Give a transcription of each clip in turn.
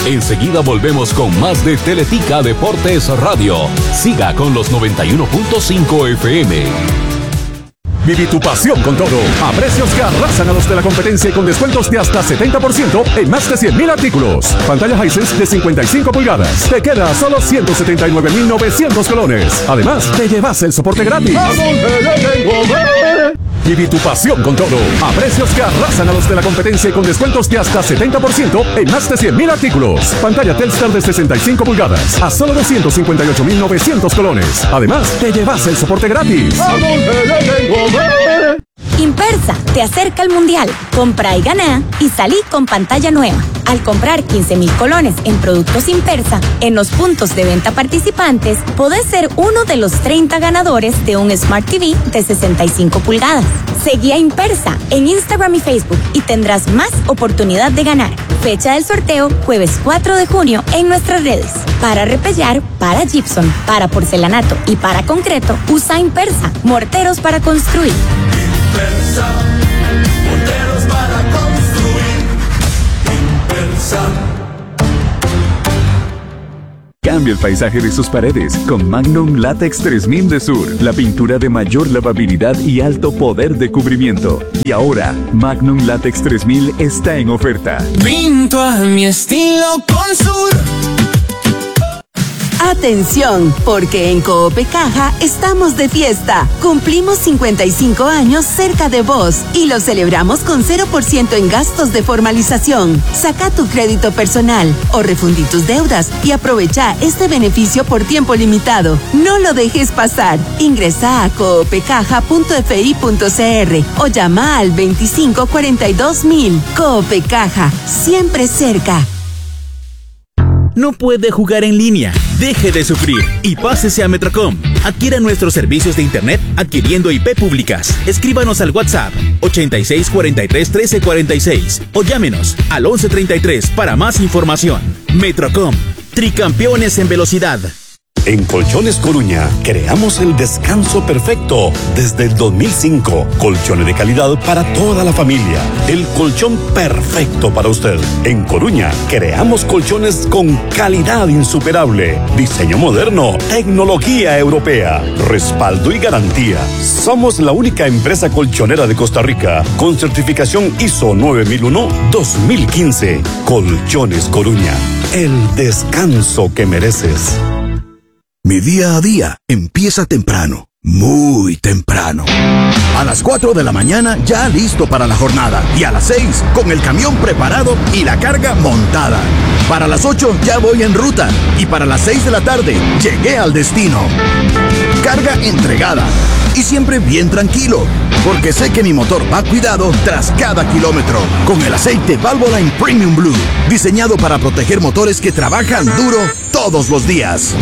Enseguida volvemos con más de Teletica Deportes Radio. Siga con los 91.5 FM. Viví tu pasión con todo, a precios que arrasan a los de la competencia y con descuentos de hasta 70% en más de 100,000 artículos. Pantalla Hisense de 55 pulgadas. Te queda a solo 179,900 colones. Además, te llevas el soporte gratis. Viví tu pasión con todo, a precios que arrasan a los de la competencia y con descuentos de hasta 70% en más de 100,000 artículos. Pantalla Telstar de 65 pulgadas a solo 258,900 colones. Además, te llevas el soporte gratis. Impersa te acerca al Mundial. Compra y gana y salí con pantalla nueva. Al comprar 15,000 colones en productos Impersa, en los puntos de venta participantes, podés ser uno de los 30 ganadores de un Smart TV de 65 pulgadas. Seguí a Impersa en Instagram y Facebook y tendrás más oportunidad de ganar. Fecha del sorteo, jueves 4 de junio en nuestras redes. Para repellar, para gypsum, para porcelanato y para concreto, usa Impersa. Morteros para construir. Impersa, morteros para construir. Impersa. Cambia el paisaje de sus paredes con Magnum Latex 3000 de Sur, la pintura de mayor lavabilidad y alto poder de cubrimiento. Y ahora, Magnum Latex 3000 está en oferta. Pinto a mi estilo con Sur. Atención, porque en Coop Caja estamos de fiesta. Cumplimos 55 años cerca de vos y lo celebramos con 0% en gastos de formalización. Saca tu crédito personal o refundí tus deudas y aprovecha este beneficio por tiempo limitado. No lo dejes pasar. Ingresa a coopcaja.fi.cr o llama al 2542.000. Coop Caja, siempre cerca. No puede jugar en línea. Deje de sufrir y pásese a Metrocom. Adquiera nuestros servicios de internet adquiriendo IP públicas. Escríbanos al WhatsApp 86431346 o llámenos al 1133 para más información. Metrocom, tricampeones en velocidad. En Colchones Coruña creamos el descanso perfecto desde el 2005. Colchones de calidad para toda la familia. El colchón perfecto para usted. En Coruña creamos colchones con calidad insuperable. Diseño moderno, tecnología europea, respaldo y garantía. Somos la única empresa colchonera de Costa Rica con certificación ISO 9001-2015. Colchones Coruña. El descanso que mereces. Mi día a día empieza temprano, muy temprano. A las 4 de la mañana ya listo para la jornada y a las 6 con el camión preparado y la carga montada. Para las 8 ya voy en ruta y para las 6 de la tarde llegué al destino. Carga entregada y siempre bien tranquilo, porque sé que mi motor va cuidado tras cada kilómetro con el aceite Valvoline Premium Blue, diseñado para proteger motores que trabajan duro todos los días.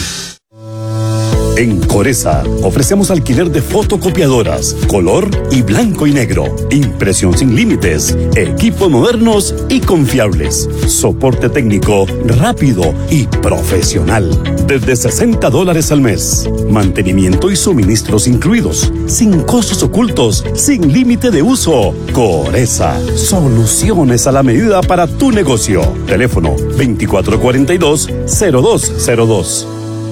En Coresa ofrecemos alquiler de fotocopiadoras, color y blanco y negro, impresión sin límites, equipos modernos y confiables, soporte técnico rápido y profesional, desde $60 al mes, mantenimiento y suministros incluidos, sin costos ocultos, sin límite de uso. Coresa, soluciones a la medida para tu negocio. Teléfono 2442-0202.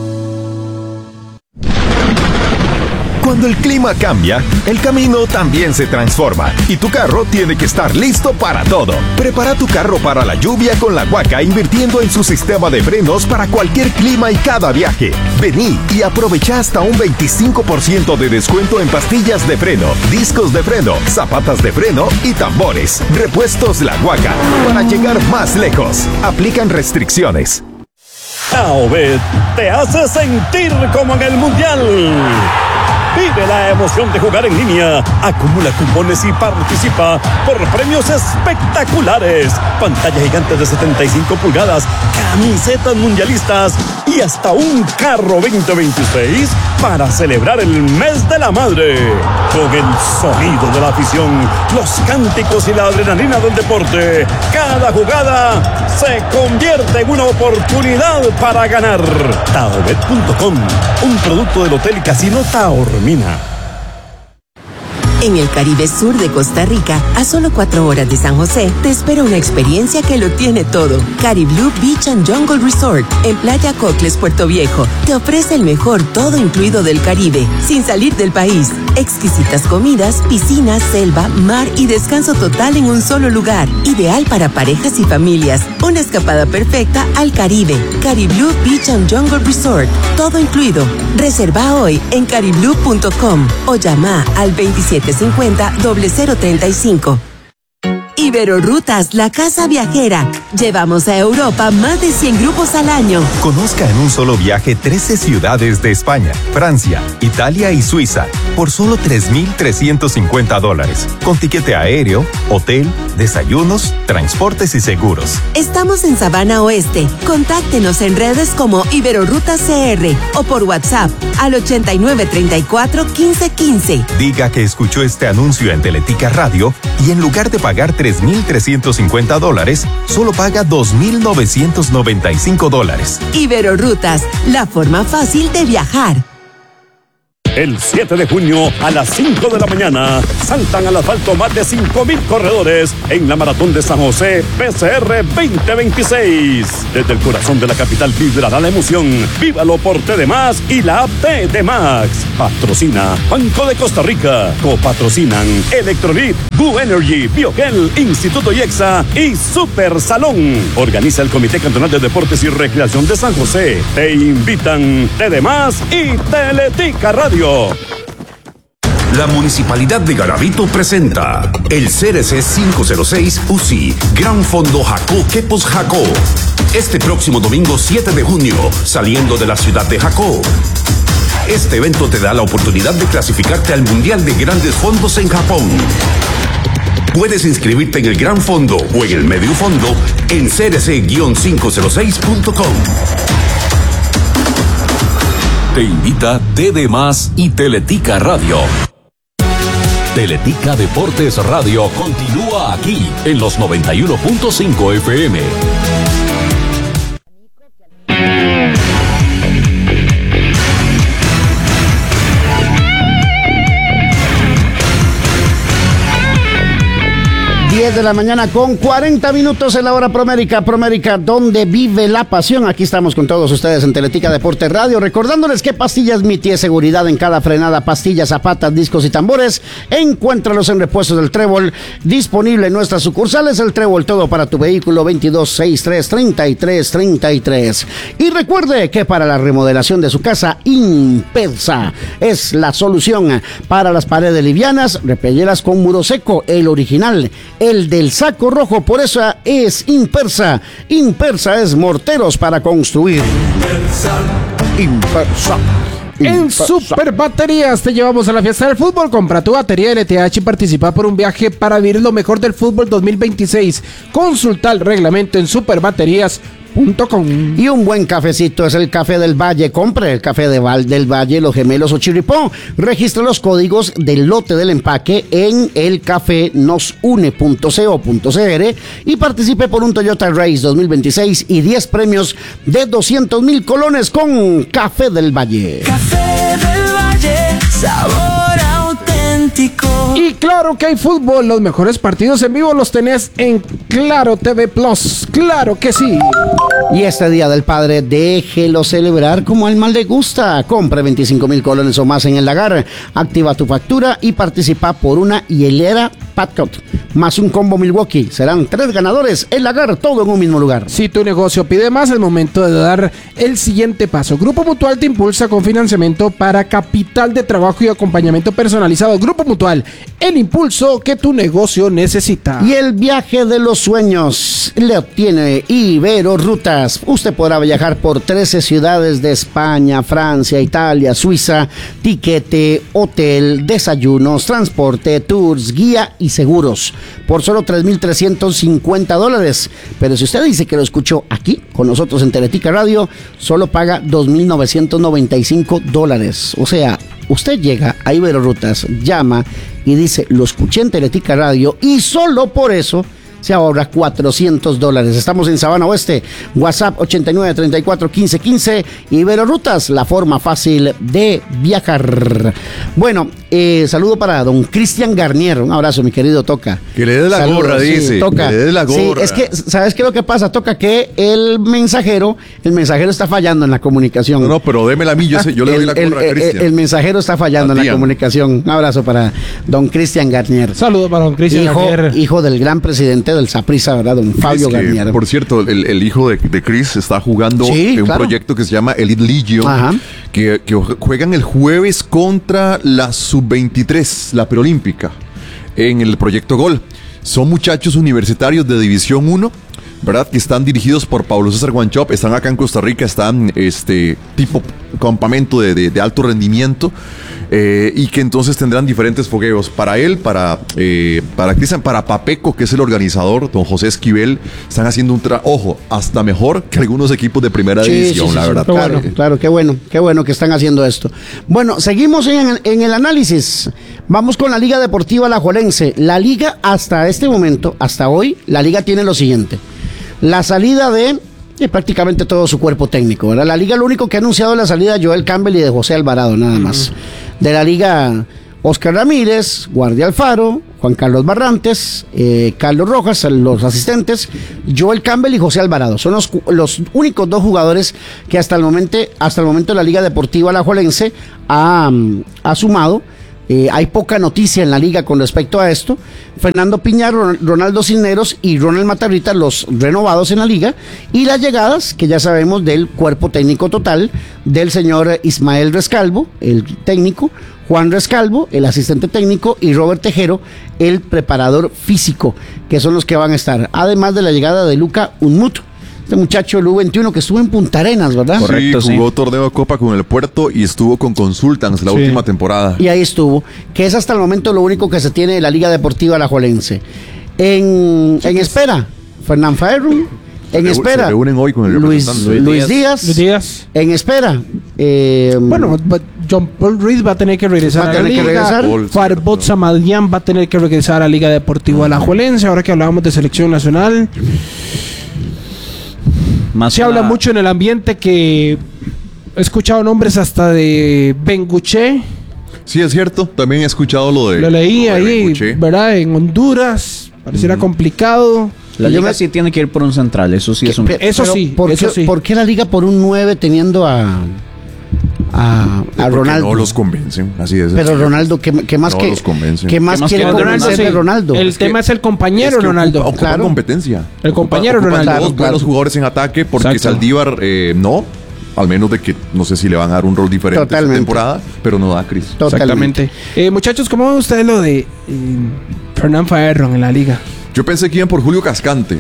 Cuando el clima cambia, el camino también se transforma y tu carro tiene que estar listo para todo. Prepara tu carro para la lluvia con la Huaca invirtiendo en su sistema de frenos para cualquier clima y cada viaje. Vení y aprovecha hasta un 25% de descuento en pastillas de freno, discos de freno, zapatas de freno y tambores. Repuestos La Huaca para llegar más lejos. Aplican restricciones. Taobet te hace sentir como en el Mundial. Vive la emoción de jugar en línea. Acumula cupones y participa por premios espectaculares. Pantalla gigante de 75 pulgadas, camisetas mundialistas y hasta un carro 2026 para celebrar el mes de la madre. Con el sonido de la afición, los cánticos y la adrenalina del deporte, cada jugada se convierte en una oportunidad para ganar. Taobet.com, un producto del Hotel Casino Taormina. En el Caribe Sur de Costa Rica, a solo 4 horas de San José, te espera una experiencia que lo tiene todo. Cariblú Beach and Jungle Resort, en Playa Cocles, Puerto Viejo, te ofrece el mejor todo incluido del Caribe, sin salir del país. Exquisitas comidas, piscinas, selva, mar y descanso total en un solo lugar. Ideal para parejas y familias. Una escapada perfecta al Caribe. Cariblú Beach and Jungle Resort, todo incluido. Reserva hoy en cariblú.com o llama al 2750-0035. Iberorrutas, la casa viajera. Llevamos a Europa más de 100 grupos al año. Conozca en un solo viaje 13 ciudades de España, Francia, Italia y Suiza por solo $3,350, con tiquete aéreo, hotel, desayunos, transportes y seguros. Estamos en Sabana Oeste. Contáctenos en redes como Iberorrutas CR o por WhatsApp al 8934-1515. Diga que escuchó este anuncio en Teletica Radio y en lugar de pagar $3,350, solo paga $2,995. Iberorrutas, la forma fácil de viajar. El 7 de junio a las 5 de la mañana saltan al asfalto más de 5,000 corredores en la Maratón de San José PCR 2026. Desde el corazón de la capital vibrará la emoción. Vívalo por TD Más y la app TD Max. Patrocina Banco de Costa Rica. Copatrocinan Electrolit, Boo Energy, Biogel, Instituto IEXA y Super Salón. Organiza el Comité Cantonal de Deportes y Recreación de San José. Te invitan TD Más y Teletica Radio. La Municipalidad de Garavito presenta el CRC 506 UCI Gran Fondo Jacó Quepos Jacó. Este próximo domingo 7 de junio, saliendo de la ciudad de Jacó. Este evento te da la oportunidad de clasificarte al Mundial de Grandes Fondos en Japón. Puedes inscribirte en el Gran Fondo o en el Medio Fondo en crc-506.com. Te invita TD Más y Teletica Radio. Teletica Deportes Radio continúa aquí en los 91.5 FM. 10 de la mañana con 40 minutos en la hora Promérica, donde vive la pasión. Aquí estamos con todos ustedes en Teletica Deportes Radio, recordándoles que Pastillas Miti es seguridad en cada frenada, pastillas, zapatas, discos y tambores. Encuéntralos en Repuestos del Trébol, disponible en nuestras sucursales. El Trébol, todo para tu vehículo, 2263-3333. Y recuerde que para la remodelación de su casa, Impersa es la solución. Para las paredes livianas, repéllelas con muro seco, el original, el del saco rojo. Por eso es Impersa. Impersa es morteros para construir. Impersa. En Super Baterías te llevamos a la fiesta del fútbol. Compra tu batería LTH y participa por un viaje para vivir lo mejor del fútbol 2026. Consulta el reglamento en superbaterías.com. Y un buen cafecito es el Café del Valle. Compre el Café del Valle, Los Gemelos o Chirripó. Registre los códigos del lote del empaque en elcafenosune.co.cr y participe por un Toyota Race 2026 y 10 premios de 200,000 colones con Café del Valle. Café del Valle, sabor auténtico. Y claro que hay fútbol. Los mejores partidos en vivo los tenés en Claro TV Plus. Claro que sí. Y este Día del Padre, déjelo celebrar como al mal le gusta. Compre 25,000 colones o más en el Lagar. Activa tu factura y participa por una hielera Patcot más un combo Milwaukee. Serán 3 ganadores. El Lagar, todo en un mismo lugar. Si tu negocio pide más, es momento de dar el siguiente paso. Grupo Mutual te impulsa con financiamiento para capital de trabajo y acompañamiento personalizado. Grupo Mutual, el impulso que tu negocio necesita. Y el viaje de los sueños le obtiene Iberorrutas. Usted podrá viajar por 13 ciudades de España, Francia, Italia, Suiza. Tiquete, hotel, desayunos, transporte, tours, guía y seguros por solo $3,350. Pero si usted dice que lo escuchó aquí con nosotros en Teletica Radio, solo paga $2,995. O sea, usted llega a Iberorrutas, llama y dice, lo escuché en Teletica Radio, y solo por eso se ahorra $400. Estamos en Sabana Oeste, WhatsApp 89341515, Ibero Rutas, la forma fácil de viajar. Bueno, saludo para don Cristian Garnier, un abrazo, mi querido Toca. Que le dé la gorra, dice. Toca. Que le dé la gorra. Sí, es que, ¿sabes qué es lo que pasa? Toca que el mensajero está fallando en la comunicación. No, pero démela a mí, yo le doy la gorra a Cristian. El mensajero está fallando en la comunicación. Un abrazo para don Cristian Garnier. Saludo para don Cristian Garnier. Hijo del gran presidente del Saprissa, ¿verdad? Don Fabio Garnier. Por cierto, el hijo de Chris está jugando en un proyecto que se llama Elite Legion, que juegan el jueves contra la Sub-23, la preolímpica, en el proyecto Gol. Son muchachos universitarios de División 1, ¿verdad? Que están dirigidos por Pablo César Guanchop, están acá en Costa Rica, están tipo campamento de alto rendimiento, y que entonces tendrán diferentes fogueos para él, para Cristian, para Papeco, que es el organizador, don José Esquivel. Están haciendo un ojo, hasta mejor que algunos equipos de primera división, la verdad. Claro, qué bueno que están haciendo esto. Bueno, seguimos en el análisis. Vamos con la Liga Deportiva Alajuelense. La Liga hasta este momento, hasta hoy, la Liga tiene lo siguiente: la salida de prácticamente todo su cuerpo técnico, ¿verdad? La Liga lo único que ha anunciado es la salida de Joel Campbell y de José Alvarado, nada más. De la Liga, Oscar Ramírez, Guardia Alfaro, Juan Carlos Barrantes, Carlos Rojas, los asistentes, Joel Campbell y José Alvarado. Son los únicos dos jugadores que hasta el momento la Liga Deportiva Alajuelense ha sumado. Hay poca noticia en la liga con respecto a esto. Fernando Piñar, Ronaldo Cisneros y Ronald Matarrita, los renovados en la liga, y las llegadas, que ya sabemos, del cuerpo técnico total, del señor Ismael Rescalvo, el técnico, Juan Rescalvo, el asistente técnico, y Robert Tejero, el preparador físico, que son los que van a estar, además de la llegada de Luca Unmut, este muchacho del U21 que estuvo en Punta Arenas, ¿verdad? Correcto, sí, jugó torneo de Copa con el Puerto y estuvo con Consultants la última temporada. Y ahí estuvo, que es hasta el momento lo único que se tiene de la Liga Deportiva Alajuelense. En espera, Fernán Faerrun. En espera, se reúnen hoy con el Luis Díaz. En espera. Bueno, John Paul Ruiz va a tener que regresar a la Liga. Farbot Samadian va a tener que regresar a la Liga Deportiva Alajuelense. Ahora que hablábamos de selección nacional, se habla mucho en el ambiente que he escuchado nombres hasta de Benguche. Sí, es cierto. También he escuchado lo leí ahí, Benguche, ¿verdad? En Honduras. Pareciera complicado. La Liga sí tiene que ir por un central. Eso sí es un... ¿Por qué la Liga por un 9 teniendo a Ronaldo? No los convencen, así es. Pero Ronaldo, ¿qué más quiere convencer de Ronaldo? El tema es el compañero Ronaldo. Ocupa competencia. El compañero Ronaldo. Todos buenos jugadores en ataque, porque Saldívar no. Al menos de que no sé si le van a dar un rol diferente esta temporada, pero no da Cris. Exactamente. Muchachos, ¿cómo ven ustedes lo de Fernán Faerrun en la Liga? Yo pensé que iban por Julio Cascante.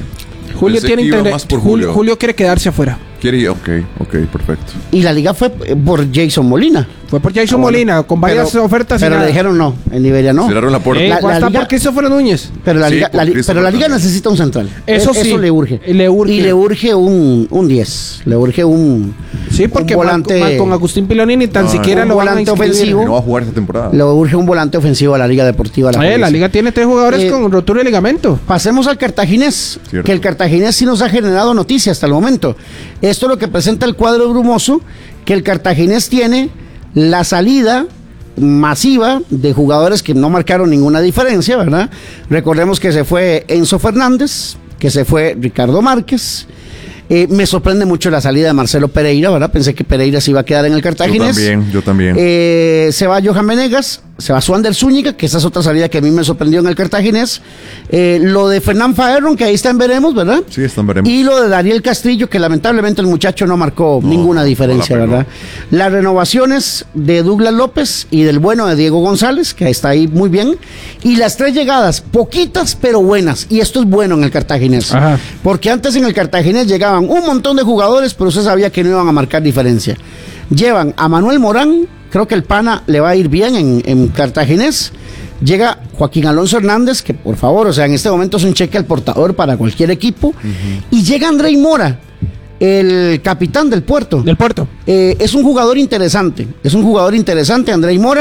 Julio quiere quedarse afuera. Ok, perfecto. Y la Liga fue por Jason Molina. Fue por Jason Molina, con varias ofertas. Pero le dijeron no, en Liberia no. Cerraron la puerta. La Liga, por Christopher Núñez. Pero la Liga necesita un central. Eso le urge. Y le urge un 10. Le urge un... Sí, porque un volante, con Agustín Piloni ni tan siquiera lo van a inscribir. Ofensivo. No va a jugar esta temporada. Le urge un volante ofensivo a la Liga Deportiva. La Liga tiene 3 jugadores con rotura de ligamento. Pasemos al Cartaginés. Cierto. Que el Cartaginés sí nos ha generado noticias hasta el momento. Esto es lo que presenta el cuadro brumoso, que el Cartaginés tiene la salida masiva de jugadores que no marcaron ninguna diferencia, ¿verdad? Recordemos que se fue Enzo Fernández, que se fue Ricardo Márquez. Me sorprende mucho la salida de Marcelo Pereira, ¿verdad? Pensé que Pereira se iba a quedar en el Cartaginés. Yo también. Se va Johan Venegas, se va Swander Zúñiga, que esa es otra salida que a mí me sorprendió en el Cartaginés. Lo de Fernán Faerrun, que ahí está en veremos, ¿verdad? Sí, está en veremos. Y lo de Dariel Castillo, que lamentablemente el muchacho no marcó ninguna diferencia, ¿verdad? Las renovaciones de Douglas López y del bueno de Diego González, que está ahí muy bien. Y las 3 llegadas, poquitas pero buenas. Y esto es bueno en el Cartaginés. Ajá. Porque antes en el Cartaginés llegaban un montón de jugadores, pero usted sabía que no iban a marcar diferencia. Llevan a Manuel Morán, creo que el pana le va a ir bien en Cartaginés. Llega Joaquín Alonso Hernández, que por favor, o sea, en este momento es un cheque al portador para cualquier equipo. Y llega Andrei Mora, el capitán del Puerto. Del Puerto. Es un jugador interesante, Andrei Mora.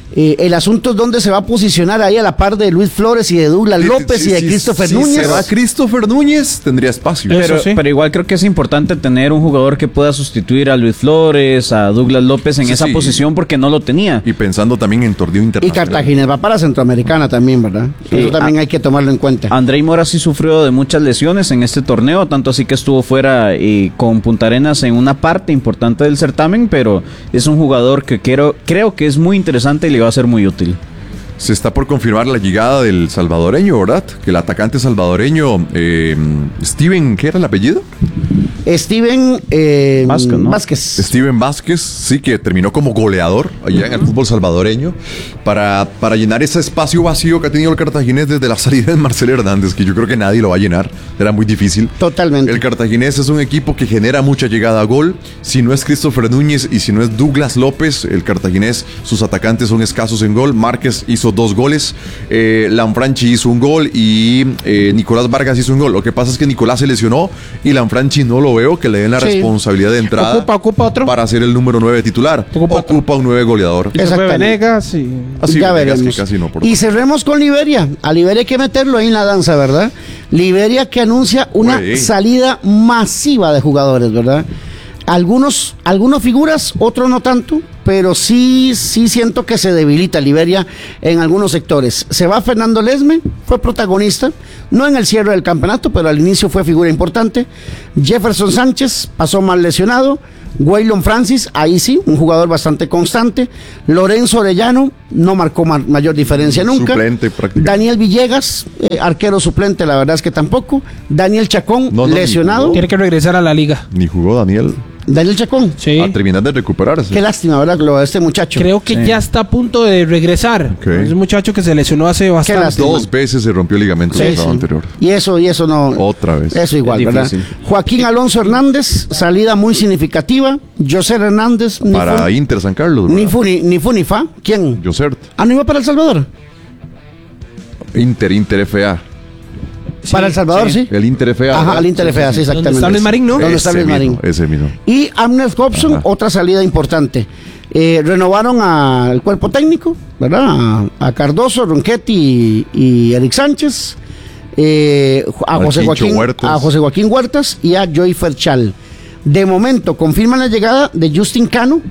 El asunto es dónde se va a posicionar ahí a la par de Luis Flores y de Douglas López y de Christopher Núñez. Si se va Christopher Núñez, tendría espacio. Pero igual creo que es importante tener un jugador que pueda sustituir a Luis Flores, a Douglas López en esa posición, porque no lo tenía. Y pensando también en torneo internacional. Y Cartagena va para Centroamericana también, ¿verdad? Eso también hay que tomarlo en cuenta. Andrei Mora sí sufrió de muchas lesiones en este torneo, tanto así que estuvo fuera con Punta Arenas en una parte importante del certamen, pero es un jugador que creo que es muy interesante y le va a ser muy útil. Se está por confirmar la llegada del salvadoreño, ¿verdad? Que el atacante salvadoreño, Steven, ¿qué era el apellido? Steven Vázquez, ¿no? Vázquez. Steven Vázquez, sí, que terminó como goleador allá en el fútbol salvadoreño para llenar ese espacio vacío que ha tenido el cartaginés desde la salida de Marcelo Hernández, que yo creo que nadie lo va a llenar, era muy difícil. Totalmente. El cartaginés es un equipo que genera mucha llegada a gol. Si no es Christopher Núñez y si no es Douglas López, el cartaginés, sus atacantes son escasos en gol. Márquez hizo 2 goles, Lanfranchi hizo un gol y Nicolás Vargas hizo un gol. Lo que pasa es que Nicolás se lesionó y Lanfranchi no lo veo que le den la responsabilidad de entrada. Ocupa otro para ser el número 9 titular. Ocupa un 9 goleador. Venegas y... Así ya Venegas, veremos. que casi no, y cerremos con Liberia. A Liberia hay que meterlo ahí en la danza, ¿verdad? Liberia que anuncia una salida masiva de jugadores, ¿verdad? Algunos figuras, otros no tanto, pero sí siento que se debilita Liberia en algunos sectores. Se va Fernando Lesme, fue protagonista, no en el cierre del campeonato, pero al inicio fue figura importante. Jefferson Sánchez pasó mal lesionado. Waylon Francis, ahí sí, un jugador bastante constante. Lorenzo Orellano, no marcó mayor diferencia nunca. Suplente prácticamente. Daniel Villegas, arquero suplente, la verdad es que tampoco. Daniel Chacón, lesionado. Tiene que regresar a la liga. Ni jugó Daniel Chacón. Sí. A terminar de recuperarse. Qué lástima, ¿verdad? Lo de este muchacho. Creo que ya está a punto de regresar. Es un muchacho que se lesionó hace bastante. 2 veces se rompió el ligamento anterior. Y eso no. Otra vez. Eso igual, ¿verdad? Joaquín Alonso Hernández, salida muy significativa. Joser Hernández. Para Inter San Carlos. Ni fu ni fa. ¿Quién? Josert. ¿No iba para El Salvador? Inter FA. Sí, para El Salvador, sí. El Inter FA. Ajá, el Inter FA, sí, exactamente. ¿Dónde está Luis Marín, no? ¿Dónde está Luis Marín? Ese mismo. Y Amner Hobson, otra salida importante. Renovaron al cuerpo técnico, ¿verdad? A Cardoso, Ronchetti y Eric Sánchez. A José Joaquín Huertas y a Joy Ferchal. De momento confirman la llegada de Justin Cano,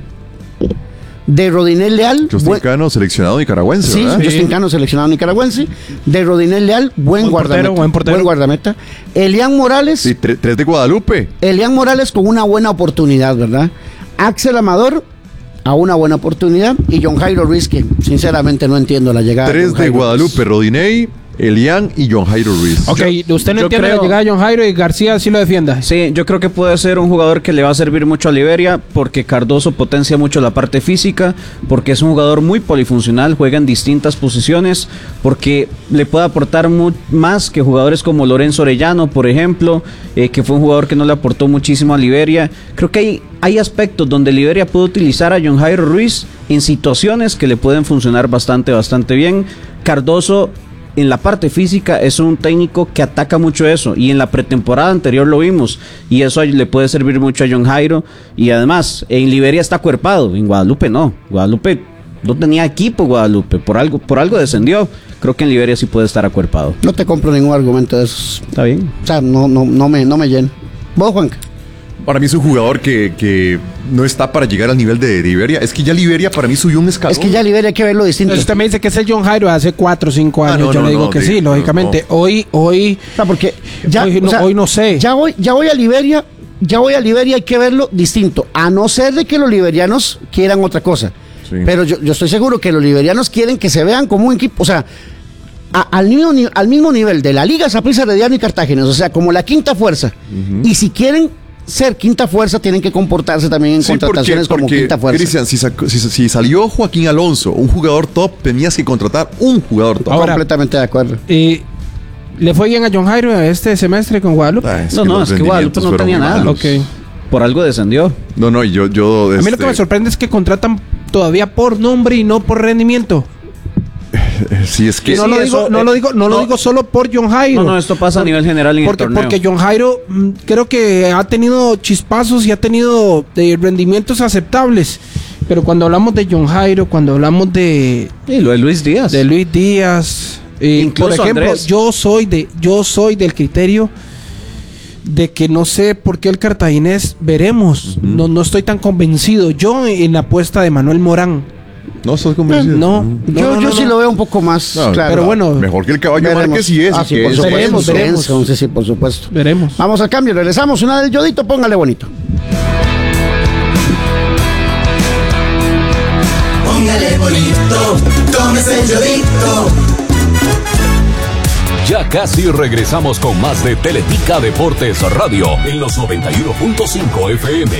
de Rodinel Leal. Justin Cano, seleccionado nicaragüense, sí, ¿verdad? Justin Cano, seleccionado nicaragüense. De Rodinel Leal, buen guardameta. Buen guardameta. Elian Morales. Sí, 3 de Guadalupe. Elian Morales con una buena oportunidad, ¿verdad? Axel Amador a una buena oportunidad. Y John Jairo Ruiz, que sinceramente no entiendo la llegada. 3 de Guadalupe, Rodinei, Elian y John Jairo Ruiz. Ok, usted no entiende la llegada de John Jairo y García sí lo defienda. Sí, yo creo que puede ser un jugador que le va a servir mucho a Liberia porque Cardoso potencia mucho la parte física, porque es un jugador muy polifuncional, juega en distintas posiciones, porque le puede aportar más que jugadores como Lorenzo Orellano, por ejemplo, que fue un jugador que no le aportó muchísimo a Liberia. Creo que hay aspectos donde Liberia puede utilizar a John Jairo Ruiz en situaciones que le pueden funcionar bastante bien. Cardoso en la parte física es un técnico que ataca mucho eso, y en la pretemporada anterior lo vimos, y eso le puede servir mucho a John Jairo. Y además en Liberia está acuerpado, en Guadalupe no tenía equipo. Guadalupe por algo descendió. Creo que en Liberia sí puede estar acuerpado. No te compro ningún argumento de esos. Está bien. O sea, no me llena. ¿Vos, Juanca? Para mí es un jugador que no está para llegar al nivel de Liberia. Es que ya Liberia para mí subió un escalón. Es que ya Liberia hay que verlo distinto. Usted me dice que es el John Jairo hace 4 o 5 años. Yo le digo que sí, lógicamente. Hoy. O sea, porque hoy no sé. Ya voy a Liberia. Hay que verlo distinto. A no ser de que los liberianos quieran otra cosa. Sí. Pero yo estoy seguro que los liberianos quieren que se vean como un equipo. O sea, al mismo nivel de la Liga Saprissa, Herediano y Cartagena. O sea, como la quinta fuerza. Y si quieren ser quinta fuerza, tienen que comportarse también en contrataciones como quinta fuerza. Cristian, si salió Joaquín Alonso, un jugador top, tenías que contratar un jugador top. Ahora, completamente de acuerdo. ¿Le fue bien a John Jairo este semestre con Guadalupe? Es que Guadalupe no tenía nada. Okay. Por algo descendió. No, y yo a mí lo que me sorprende es que contratan todavía por nombre y no por rendimiento. Sí, es que no lo digo solo por John Jairo. No, esto pasa a nivel general en el torneo. Porque John Jairo creo que ha tenido chispazos y ha tenido rendimientos aceptables. Pero cuando hablamos de John Jairo, cuando hablamos de... Y lo de Luis Díaz. De Luis Díaz. Incluso por ejemplo, Andrés. yo soy del criterio de que no sé por qué el cartaginés veremos. No estoy tan convencido. Yo en la apuesta de Manuel Morán. No estoy convencido. Yo sí lo veo un poco más claro. Pero bueno, mejor que el caballo Márquez sí es. Sí, por supuesto. Veremos. Sí, por supuesto. Veremos. Vamos al cambio, regresamos. Una del Yodito, póngale bonito. Póngale bonito, tómese el Yodito. Ya casi regresamos con más de Teletica Deportes Radio en los 91.5 FM.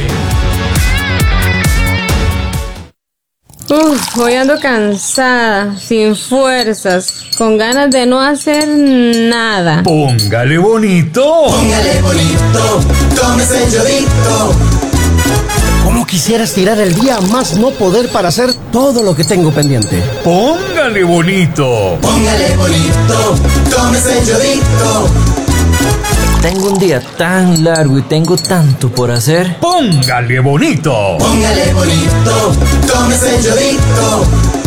Hoy ando cansada, sin fuerzas, con ganas de no hacer nada. Póngale bonito. Póngale bonito, tómese el Yodito. ¿Cómo quisiera estirar el día más no poder para hacer todo lo que tengo pendiente? Póngale bonito. Póngale bonito, tómese el Yodito. Tengo un día tan largo y tengo tanto por hacer. Póngale bonito. Póngale bonito, tómese el Yodito.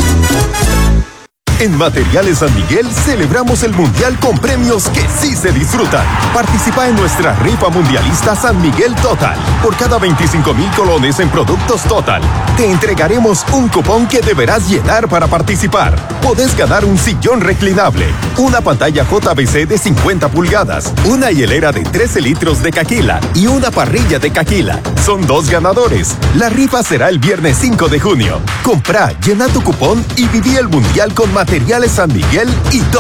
En Materiales San Miguel celebramos el Mundial con premios que sí se disfrutan. Participa en nuestra rifa mundialista San Miguel Total. Por cada 25,000 colones en productos Total, te entregaremos un cupón que deberás llenar para participar. Podés ganar un sillón reclinable, una pantalla JBC de 50 pulgadas, una hielera de 13 litros de Caquila y una parrilla de Caquila. Son 2 ganadores. La rifa será el viernes 5 de junio. Comprá, llena tu cupón y viví el Mundial con Materiales San Miguel y Total.